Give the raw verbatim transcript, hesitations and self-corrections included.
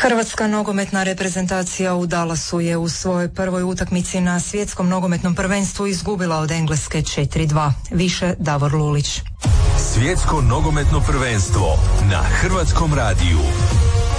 Hrvatska nogometna reprezentacija u Dallasu je u svojoj prvoj utakmici na svjetskom nogometnom prvenstvu izgubila od Engleske četiri dva. Više Davor Lulić. Svjetsko nogometno prvenstvo na Hrvatskom radiju.